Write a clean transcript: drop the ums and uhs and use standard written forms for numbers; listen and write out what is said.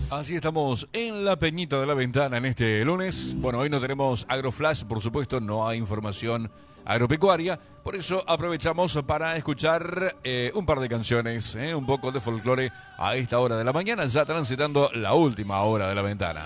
Así estamos en la Peñita de la Ventana en este lunes. Bueno, hoy no tenemos Agroflash, por supuesto, no hay información agropecuaria. Por eso aprovechamos para escuchar un par de canciones, un poco de folclore a esta hora de la mañana, ya transitando la última hora de la ventana.